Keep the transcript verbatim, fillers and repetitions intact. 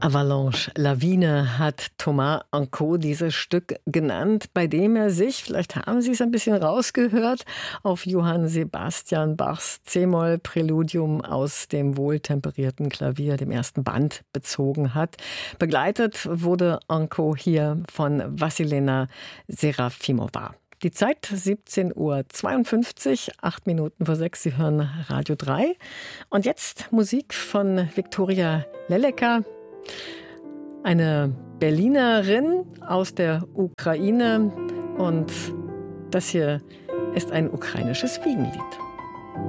Avalanche, Lawine hat Thomas Ancaud dieses Stück genannt, bei dem er sich, vielleicht haben Sie es ein bisschen rausgehört, auf Johann Sebastian Bachs C-Moll-Präludium aus dem wohltemperierten Klavier, dem ersten Band, bezogen hat. Begleitet wurde Ancaud hier von Wassilena Serafimova. Die Zeit siebzehn Uhr zweiundfünfzig, acht Minuten vor sechs. Sie hören Radio drei. Und jetzt Musik von Viktoria Leleka, eine Berlinerin aus der Ukraine. Und das hier ist ein ukrainisches Wiegenlied.